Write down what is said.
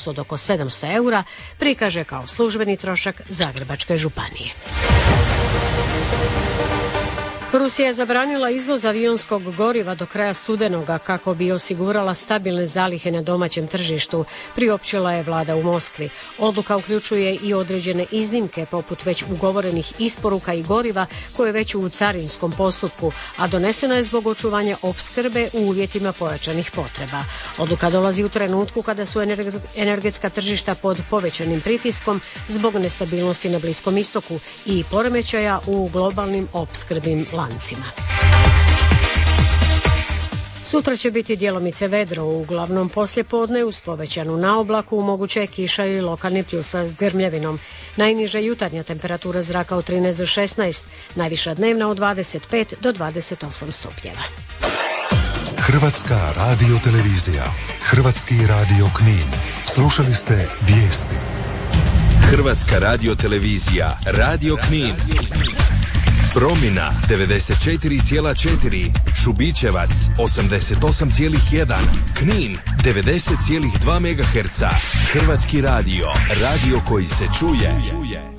iznos od oko 700 eura prikaže kao službeni trošak Zagrebačke županije. Rusija je zabranila izvoz avionskog goriva do kraja studenoga kako bi osigurala stabilne zalihe na domaćem tržištu, priopćila je vlada u Moskvi. Odluka uključuje i određene iznimke poput već ugovorenih isporuka i goriva koje je već u carinskom postupku, a donesena je zbog očuvanja opskrbe u uvjetima pojačanih potreba. Odluka dolazi u trenutku kada su energetska tržišta pod povećanim pritiskom zbog nestabilnosti na Bliskom istoku i poremećaja u globalnim opskrbnim lancima. Sutra će biti djelomice vedro, uglavnom poslijepodne uz povećanu naoblaku, moguće je kiša i lokalni pljusak s grmljavinom. Najniža jutarnja temperatura zraka od 13 do 16, najviša dnevna od 25 do 28 stupnjeva. Hrvatska radiotelevizija, Hrvatski radio Knin. Slušali ste vijesti. Hrvatska radiotelevizija, Radio Knin. Promina 94,4, Šubićevac 88,1, Knin 90,2 MHz. Hrvatski radio, radio koji se čuje.